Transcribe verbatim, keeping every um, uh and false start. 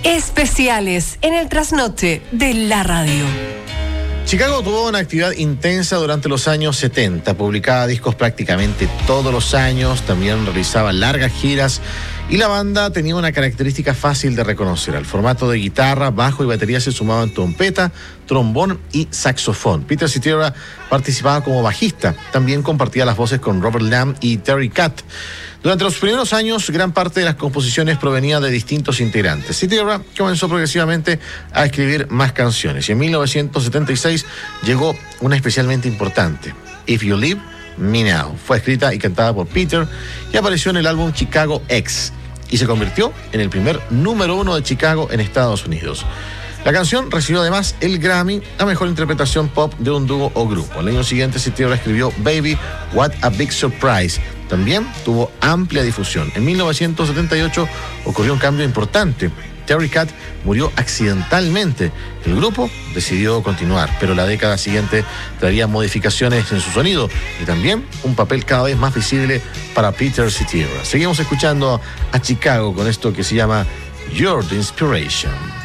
Especiales en el trasnoche de la radio. Chicago tuvo una actividad intensa durante los años setenta, publicaba discos prácticamente todos los años, también realizaba largas giras y la banda tenía una característica fácil de reconocer. Al formato de guitarra, bajo y batería se sumaban trompeta, trombón y saxofón. Peter Cetera participaba como bajista, también compartía las voces con Robert Lamm y Terry Kath. Durante los primeros años, gran parte de las composiciones provenía de distintos integrantes. Cetera comenzó progresivamente a escribir más canciones y en mil novecientos setenta y seis llegó una especialmente importante, If You Leave Me Now. Fue escrita y cantada por Peter y apareció en el álbum Chicago X y se convirtió en el primer número uno de Chicago en Estados Unidos. La canción recibió además el Grammy a mejor interpretación pop de un dúo o grupo. Al año siguiente, Cetera escribió Baby, What a Big Surprise. También tuvo amplia difusión. En mil novecientos setenta y ocho ocurrió un cambio importante. Terry Kath murió accidentalmente. El grupo decidió continuar, pero la década siguiente traería modificaciones en su sonido y también un papel cada vez más visible para Peter Cetera. Seguimos escuchando a Chicago con esto que se llama You're the Inspiration.